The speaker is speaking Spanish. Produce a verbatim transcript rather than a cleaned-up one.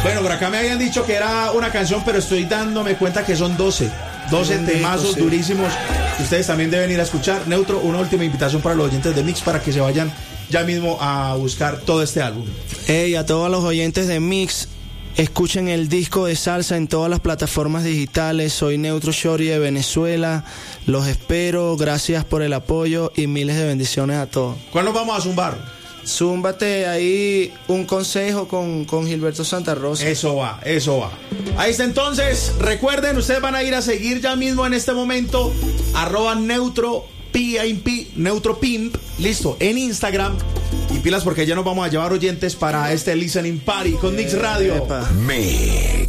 Bueno, por acá me habían dicho que era una canción, pero estoy dándome cuenta que son doce. doce temazos sí. durísimos que ustedes también deben ir a escuchar. Neutro, una última invitación para los oyentes de Mix para que se vayan ya mismo a buscar todo este álbum. Hey, a todos los oyentes de Mix, escuchen el disco de salsa en todas las plataformas digitales. Soy Neutro Shorty de Venezuela. Los espero, gracias por el apoyo y miles de bendiciones a todos. ¿Cuándo vamos a zumbar? Zúmbate ahí un consejo con, con Gilberto Santa Rosa. Eso va, eso va. Ahí está entonces. Recuerden, ustedes van a ir a seguir ya mismo en este momento arroba neutro pimp, neutro pimp, listo, en Instagram. Y pilas porque ya nos vamos a llevar oyentes para este Listening Party con Mix Radio. Mix.